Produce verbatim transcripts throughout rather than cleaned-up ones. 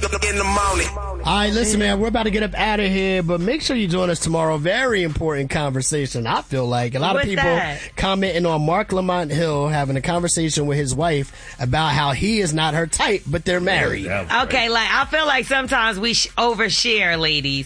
in the morning. All right, listen, man, we're about to get up out of here, but make sure you join us tomorrow. Very important conversation, I feel like. A lot What's of people that? commenting on Mark Lamont Hill having a conversation with his wife about how he is not her type, but they're married. Okay, like, I feel like sometimes we sh- overshare, ladies.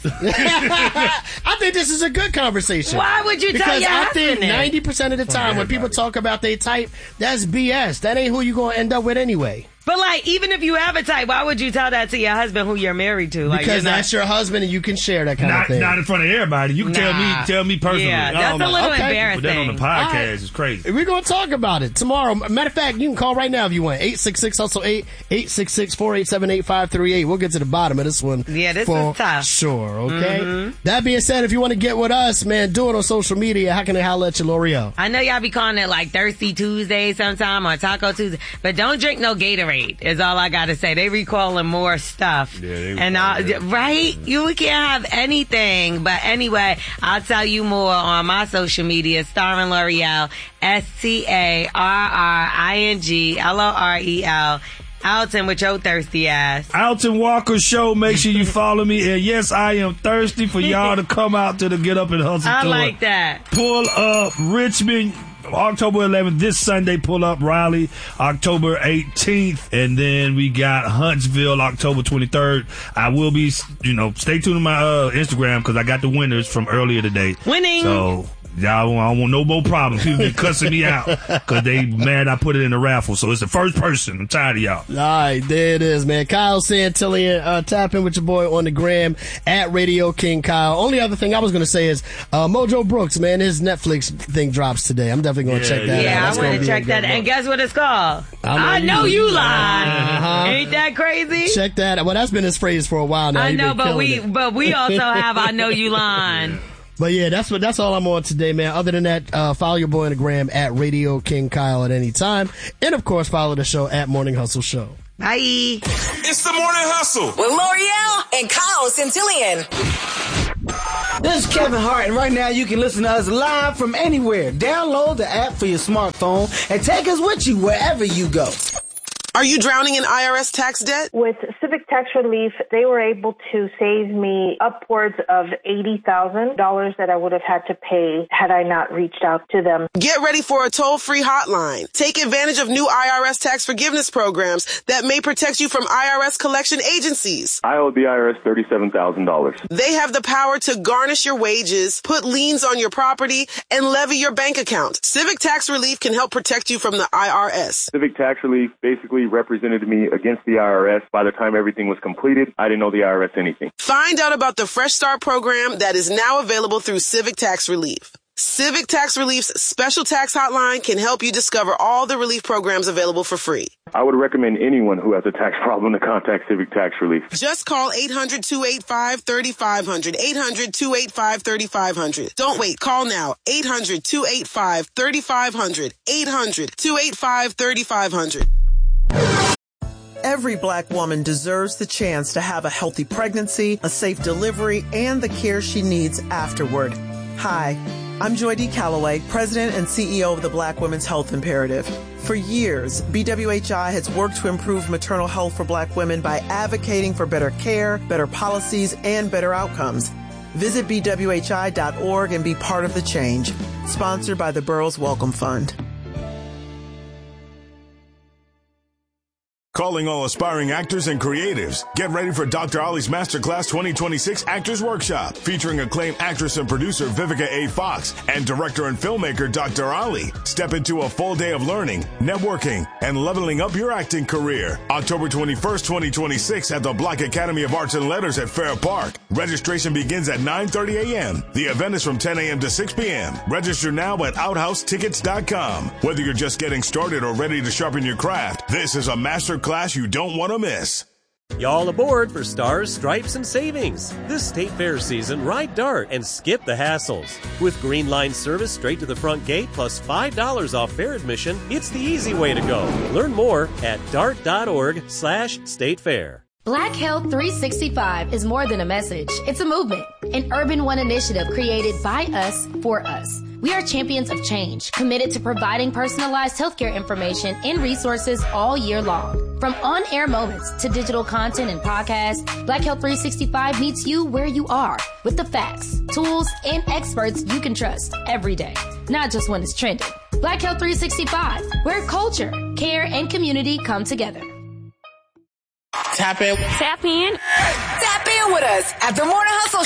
I think this is a good conversation. Why would you tell because your I husband think that? ninety percent of the time when people talk about their type, that's B S. That ain't who you going to end up with anyway. But, like, even if you have a type, why would you tell that to your husband who you're married to? Like, Because you're not- that's your husband and you can share that kind Not, of thing. not in front of everybody. You can tell me, Nah. tell me personally. Yeah, that's Oh, a little okay. embarrassing. But then on the podcast, All right. it's crazy. We're going to talk about it tomorrow. Matter of fact, you can call right now if you want. eight six six, hustle eight, eight six six, four eight seven, eight five three eight. We'll get to the bottom of this one. Yeah, this for is tough. Sure, okay? Mhm. That being said, if you want to get with us, man, do it on social media. How can they holler at you, L'Oreal? I know y'all be calling it like Thirsty Tuesday sometime or Taco Tuesday, but don't drink no Gatorade is all I gotta say. They recalling more stuff. Yeah, they and I, recalling, right? You can't have anything. But anyway, I'll tell you more on my social media, starring L'Oreal, S T A R R I N G L O R E L. Alton with your thirsty ass. Alton Walker Show. Make sure you follow me. And yes, I am thirsty for y'all to come out to the Get Up and Hustle I tour. like that. Pull up Richmond, October eleventh. This Sunday, pull up Raleigh, October eighteenth. And then we got Huntsville, October twenty-third. I will be, you know, stay tuned to my uh, Instagram because I got the winners from earlier today. Winning. So, y'all, I don't want no more problems. People been cussing me out because they mad I put it in the raffle. So it's the first person. I'm tired of y'all. All right, there it is, man. Kyle Santillian, uh, tap in with your boy on the gram at Radio King Kyle. Only other thing I was going to say is uh, Mojo Brooks, man, his Netflix thing drops today. I'm definitely going to Yeah, check that Yeah, out. That's I want gonna to be a check good that. look. And guess what it's called? I know I you know you lie. Uh-huh. Ain't that crazy? Check that out. Well, that's been his phrase for a while now. I He know, been but killing we it. but we also have I know you lying. But yeah, that's what that's all I'm on today, man. Other than that, uh, follow your boy on the gram at Radio King Kyle at any time, and of course, follow the show at Morning Hustle Show. Bye. It's the Morning Hustle with L'Oreal and Kyle Santillian. This is Kevin Hart, and right now you can listen to us live from anywhere. Download the app for your smartphone and take us with you wherever you go. Are you drowning in I R S tax debt? With Civic Tax Relief, they were able to save me upwards of eighty thousand dollars that I would have had to pay had I not reached out to them. Get ready for a toll-free hotline. Take advantage of new I R S tax forgiveness programs that may protect you from I R S collection agencies. I owe the I R S thirty-seven thousand dollars. They have the power to garnish your wages, put liens on your property, and levy your bank account. Civic Tax Relief can help protect you from the I R S. Civic Tax Relief basically represented me against the I R S. By the time everything was completed, I didn't owe the I R S anything. Find out about the Fresh Start program that is now available through Civic Tax Relief. Civic Tax Relief's special tax hotline can help you discover all the relief programs available for free. I would recommend anyone who has a tax problem to contact Civic Tax Relief. Just call eight hundred, two eight five, three five zero zero. eight hundred, two eight five, three five zero zero. Don't wait. Call now. eight hundred, two eight five, three five zero zero. eight hundred, two eight five, three five zero zero. Every black woman deserves the chance to have a healthy pregnancy, a safe delivery, and the care she needs afterward. Hi, I'm Joy D. Calloway, President and C E O of the Black Women's Health Imperative. For years, B W H I has worked to improve maternal health for black women by advocating for better care, better policies, and better outcomes. Visit B W H I dot org and be part of the change. Sponsored by the Burroughs Welcome Fund. Calling all aspiring actors and creatives. Get ready for Doctor Ali's Masterclass twenty twenty-six Actors Workshop, featuring acclaimed actress and producer Vivica A. Fox and director and filmmaker Doctor Ali. Step into a full day of learning, networking, and leveling up your acting career. October twenty-first, twenty twenty-six at the Black Academy of Arts and Letters at Fair Park. Registration begins at nine thirty a.m. The event is from ten a.m. to six p.m. Register now at outhouse tickets dot com. Whether you're just getting started or ready to sharpen your craft, this is a master class you don't want to miss. Y'all aboard for Stars, Stripes, and Savings. This State Fair season, ride Dart and skip the hassles. With Green Line service straight to the front gate plus five dollars off fair admission, it's the easy way to go. Learn more at dart.org slash state fair. Black Health three sixty-five is more than a message. It's a movement, an Urban One initiative created by us for us. We are champions of change, committed to providing personalized healthcare information and resources all year long. From on-air moments to digital content and podcasts, Black Health three sixty-five meets you where you are with the facts, tools, and experts you can trust every day, not just when it's trending. Black Health three sixty-five, where culture, care, and community come together. Tap in. Tap in. Tap in with us at the Morning Hustle